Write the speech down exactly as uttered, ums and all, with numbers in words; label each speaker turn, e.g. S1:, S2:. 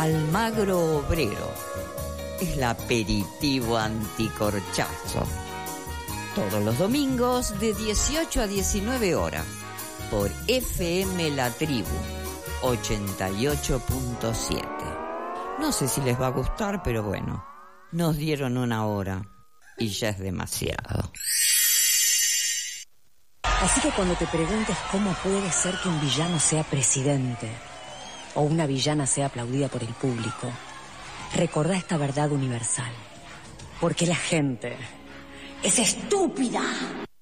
S1: Almagro Obrero. Es el aperitivo anticorchazo. Todos los domingos de dieciocho a diecinueve horas por F M La Tribu ochenta y ocho punto siete. No sé si les va a gustar, pero bueno, nos dieron una hora y ya es demasiado.
S2: Así que cuando te preguntes cómo puede ser que un villano sea presidente o una villana sea aplaudida por el público, recordá esta verdad universal. Porque la gente es estúpida.